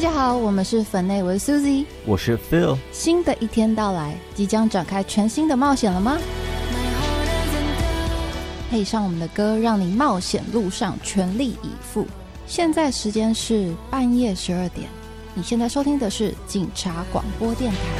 家好，我们是粉内，我是 Suzy， 我是 Phil。 新的一天到来，即将展开全新的冒险了吗？配上我们的歌，让你冒险路上全力以赴。现在时间是半夜12点，你现在收听的是警察广播电台。